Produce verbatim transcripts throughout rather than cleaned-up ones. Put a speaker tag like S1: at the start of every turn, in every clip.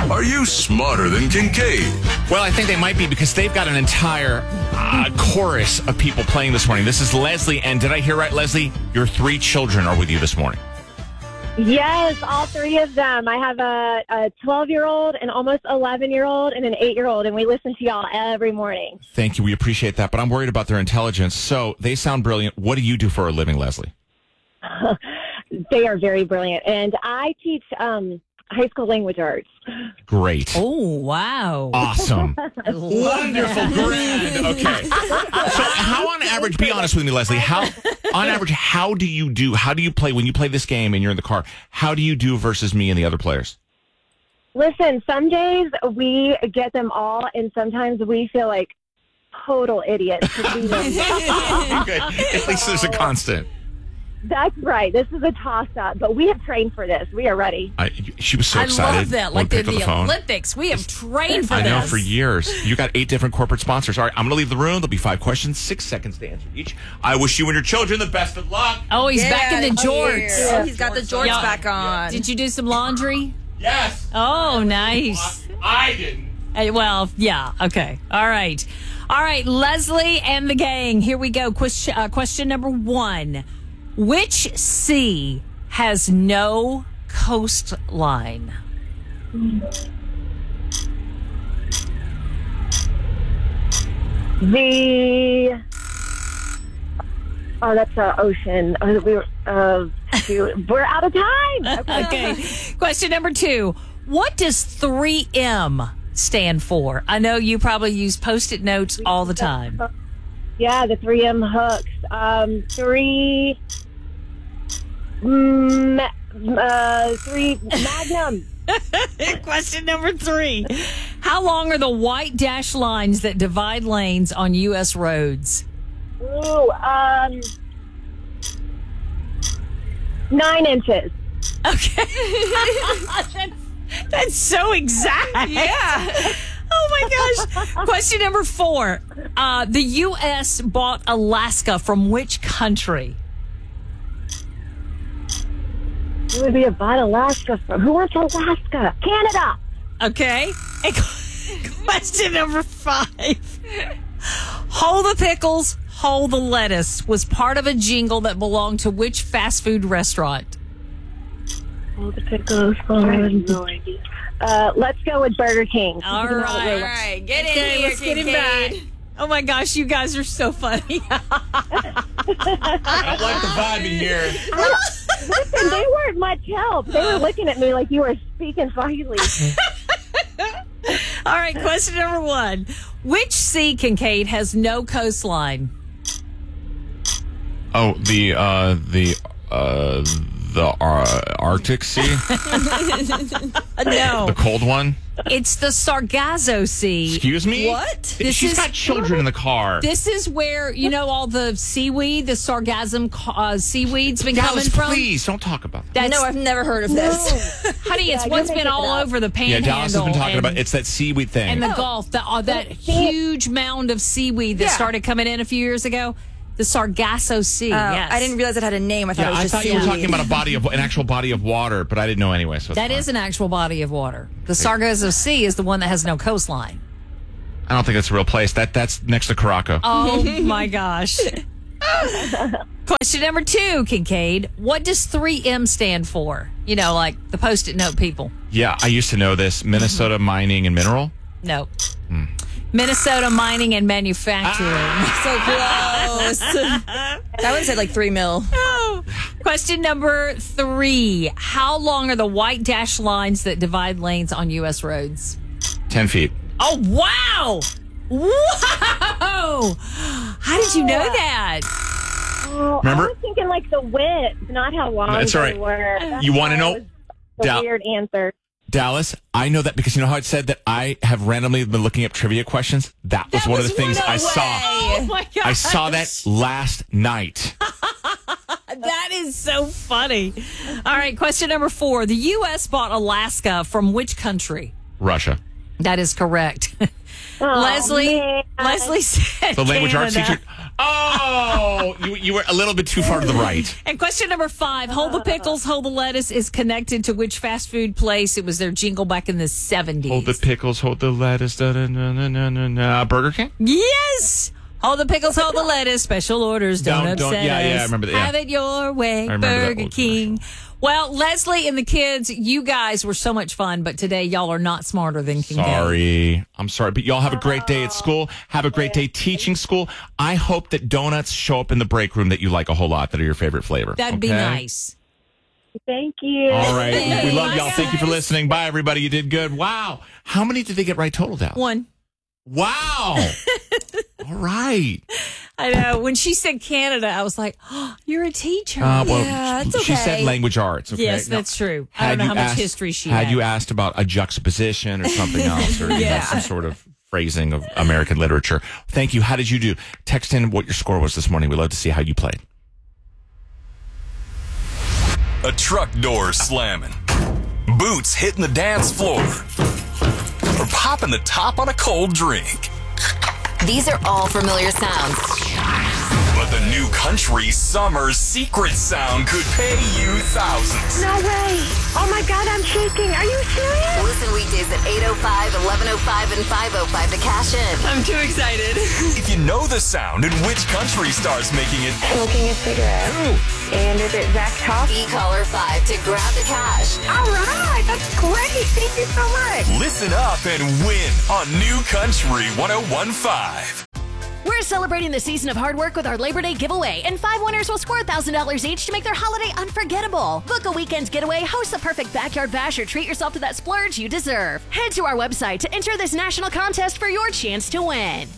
S1: Are you smarter than Kincaid?
S2: Well, I think they might be because they've got an entire uh, chorus of people playing this morning. This is Leslie, and did I hear right, Leslie? Your three children are with you this morning.
S3: Yes, all three of them. I have a, a twelve-year-old, an almost eleven-year-old, and an eight-year-old, and we listen to y'all every morning.
S2: Thank you. We appreciate that, but I'm worried about their intelligence. So they sound brilliant. What do you do for a living, Leslie?
S3: They are very brilliant, and I teach um, high school language arts.
S2: Great.
S4: Oh, wow.
S2: Awesome. Wonderful. Grand. Okay. So how on average, be honest with me, Leslie, how on average, how do you do, how do you play when you play this game and you're in the car? How do you do versus me and the other players?
S3: Listen, some days we get them all, and sometimes we feel like total idiots to beat them.
S2: Good. At least there's a constant.
S3: That's right. This is a toss-up, but we have trained for this. We are ready.
S2: I, she was so
S4: I
S2: excited.
S4: love that.
S2: when
S4: Like
S2: we
S4: they're
S2: picked up
S4: the,
S2: the phone.
S4: Olympics. We have trained for
S2: I
S4: this.
S2: know, for years. You got eight different corporate sponsors. All right, I'm going to leave the room. There'll be five questions, six seconds to answer each. I wish you and your children the best of luck.
S4: Oh, he's
S5: Yeah,
S4: back in the
S5: oh,
S4: jorts.
S5: yeah. He's got the jorts
S4: Yeah.
S5: back on.
S4: Did you do some laundry?
S2: Yes.
S4: Oh, nice.
S2: I, I didn't.
S4: Hey, well, yeah. Okay. All right. All right. Leslie and the gang. Here we go. Question, uh, question number one. Which sea has no coastline?
S3: The oh, that's the ocean. Oh, we were, uh, shoot. We're out of time. Okay.
S4: Okay. Question number two. What does three M stand for? I know you probably use Post-it notes all the time.
S3: Yeah, the three M hooks. Um, three. Mm, uh, three Magnum.
S4: Question number three. How long are the white dash lines that divide lanes on U S roads?
S3: Ooh, um, nine inches.
S4: Okay. that's, that's so exact.
S5: Yeah.
S4: Oh my gosh. Question number four. Uh, the U S bought Alaska from which country?
S3: Who would be a bought Alaska from? Who wants Alaska? Canada.
S4: Okay. And question number five. Hold the pickles, hold the lettuce was part of a jingle that belonged to which fast food restaurant?
S3: All the pickles. No idea. Uh, let's go with Burger King.
S4: All
S5: All
S4: right.
S5: right, get in
S4: Okay,
S5: here,
S4: let's get him
S5: Kincaid.
S4: back. Oh my gosh, you guys are so funny.
S2: I don't like the vibe in here.
S3: Listen, they weren't much help. They were looking at me like you were speaking finally.
S4: All right, question number one. Which sea, Kincaid, has no coastline?
S2: Oh, the, uh, the, uh, the uh, Arctic Sea?
S4: No.
S2: The cold one?
S4: It's the Sargasso Sea.
S2: Excuse me?
S5: What?
S4: This
S2: She's
S4: is-
S2: got children in the car.
S4: This is where, you know, all the seaweed, the sargassum uh, seaweed's been
S2: Dallas,
S4: coming from?
S2: please, don't talk about that.
S4: That's,
S5: No, I've never heard of this.
S4: honey, it's
S3: Yeah,
S4: what's
S3: you're
S4: been
S3: making
S4: all
S3: it up.
S4: over the
S2: Yeah,
S4: panhandle.
S2: Dallas has been talking
S4: and,
S2: about it's that seaweed thing.
S4: and the Gulf, the, uh, that huge mound of seaweed that
S5: Yeah.
S4: started coming in a few years ago. The Sargasso Sea,
S5: Oh,
S4: yes.
S5: I didn't realize it had a name. I thought
S2: yeah,
S5: it was
S2: I
S5: just
S2: thought you were
S5: seaweed.
S2: talking about a body of an actual body of water, but I didn't know anyway. So it's
S4: That
S2: fine.
S4: is an actual body of water. The Sargasso Sea is the one that has no coastline.
S2: I don't think that's a real place. That that's next to Caraco.
S4: Oh my gosh. Question number two, Kincaid. What does three M stand for? You know, like the Post-it note people.
S2: Yeah, I used to know this. Minnesota Mining and Mineral.
S4: No. Minnesota Mining and Manufacturing.
S5: So close. That one said like three mil.
S4: Oh. Question number three. How long are the white dash lines that divide lanes on U S roads?
S2: Ten feet.
S4: Oh, wow. Wow. How did you know that?
S3: Oh,
S2: Remember-
S3: I was thinking like the width, not how long
S2: That's all
S3: they
S2: right.
S3: were. That's
S2: You wanna
S3: why
S2: know-
S3: it was a
S2: Dal-
S3: weird answer.
S2: Dallas, I know that because you know how it said that I have randomly been looking up trivia questions? That was
S4: That
S2: one
S4: was
S2: of the things
S4: one
S2: I
S4: of-
S2: saw.
S4: Oh, my gosh.
S2: I saw that last night.
S4: That is so funny. All right, question number four. The U S bought Alaska from which country?
S2: Russia.
S4: That is correct.
S3: Oh,
S4: Leslie,
S3: man.
S4: Leslie said
S2: The language arts
S4: Canada.
S2: teacher. Oh, you, you were a little bit too far to the right.
S4: And question number five, Hold the Pickles, Hold the Lettuce is connected to which fast food place? It was their jingle back in the seventies.
S2: Hold the pickles, hold the lettuce. Da, da, da, da, da, da, da. Burger King?
S4: Yes! Hold the pickles, hold the lettuce. Special orders, don't,
S2: Don't- don't-
S4: upset
S2: yeah, yeah, I
S4: us.
S2: remember that, yeah.
S4: Have it your way,
S2: I remember that
S4: Burger
S2: old
S4: King. Well, Leslie and the kids, you guys were so much fun, but today y'all are not smarter than Kincaid.
S2: Sorry. I'm sorry. But y'all have a great day at school. Have a great day teaching school. I hope that donuts show up in the break room that you like a whole lot, that are your favorite flavor.
S4: That'd be
S2: okay?
S4: nice.
S3: Thank you.
S2: All right. We love
S4: Bye,
S2: y'all. Thank you for
S4: guys.
S2: listening. Bye, everybody. You did good. Wow. How many did they get right total, Dallas?
S4: One.
S2: Wow. All right.
S4: I know. When she said Canada, I was like, oh, you're a teacher.
S2: Uh, well,
S5: Yeah, it's
S2: she said
S5: okay.
S2: language arts. Okay?
S4: Yes,
S2: Now,
S4: that's true. I don't
S2: had
S4: know
S2: you
S4: how much
S2: asked-
S4: history she
S2: had
S4: had.
S2: you asked about a juxtaposition or something else, or you know,
S4: Yeah.
S2: some sort of phrasing of American literature. Thank you. How did you do? Text in what your score was this morning. We'd love to see how you played.
S1: A truck door slamming, boots hitting the dance floor, or popping the top on a cold drink.
S6: These are all familiar sounds.
S1: But the new country summer secret sound could pay you thousands.
S3: No way. Oh, my God, I'm shaking. Are you serious?
S6: Listen weekdays at eight oh five, eleven oh five, and five oh five to cash in.
S5: I'm too excited.
S1: If you know the sound and which country star's making it,
S3: Smoking a cigarette. And is it Zach Top?
S6: Be caller five to grab the cash.
S3: All right. That's great. Thank you so much.
S1: listen up and win on New Country one oh one point five.
S7: We're celebrating the season of hard work with our Labor Day giveaway, and five winners will score one thousand dollars each to make their holiday unforgettable. Book a weekend getaway, host the perfect backyard bash, or treat yourself to that splurge you deserve. Head to our website to enter this national contest for your chance to win.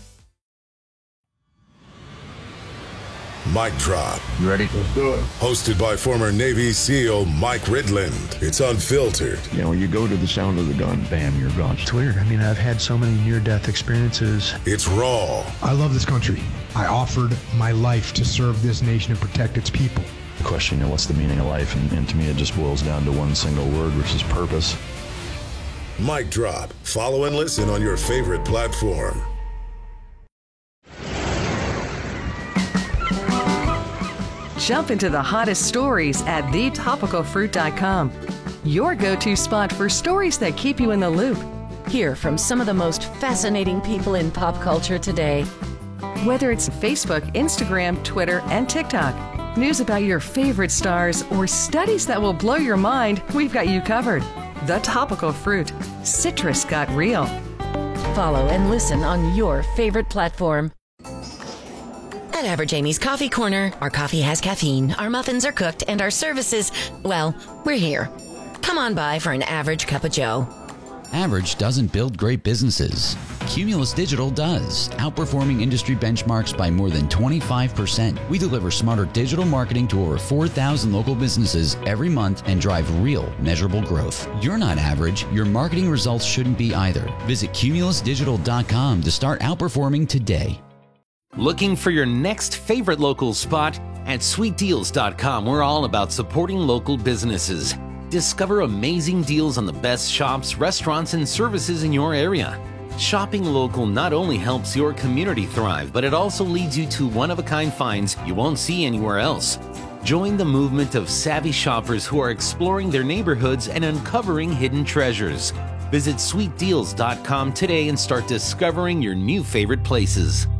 S8: Mic Drop.
S9: You ready? Let's do it.
S8: Hosted by former Navy SEAL Mike Ridland. It's unfiltered.
S9: You know, you go to the sound of the gun, bam, you're gone.
S10: It's weird. I mean, I've had so many near-death experiences.
S8: It's raw.
S10: I love this country. I offered my life to serve this nation and protect its people.
S9: The question, you know, what's the meaning of life? And, and to me, it just boils down to one single word, which is purpose.
S8: Mic Drop. Follow and listen on your favorite platform.
S11: Jump into the hottest stories at the topical fruit dot com. Your go-to spot for stories that keep you in the loop.
S7: Hear from some of the most fascinating people in pop culture today.
S11: Whether it's Facebook, Instagram, Twitter, and TikTok, news about your favorite stars, or studies that will blow your mind, we've got you covered. The Topical Fruit. Citrus got real.
S7: Follow and listen on your favorite platform.
S6: At Average Amy's Coffee Corner, our coffee has caffeine, our muffins are cooked, and our services, well, we're here. Come on by for an average cup of joe.
S12: Average doesn't build great businesses. Cumulus Digital does, outperforming industry benchmarks by more than twenty-five percent. We deliver smarter digital marketing to over four thousand local businesses every month and drive real, measurable growth. You're not average. Your marketing results shouldn't be either. Visit cumulus digital dot com to start outperforming today.
S13: Looking for your next favorite local spot? At sweet deals dot com, we're all about supporting local businesses. Discover amazing deals on the best shops, restaurants, and services in your area. Shopping local not only helps your community thrive, but it also leads you to one-of-a-kind finds you won't see anywhere else. Join the movement of savvy shoppers who are exploring their neighborhoods and uncovering hidden treasures. Visit sweet deals dot com today and start discovering your new favorite places.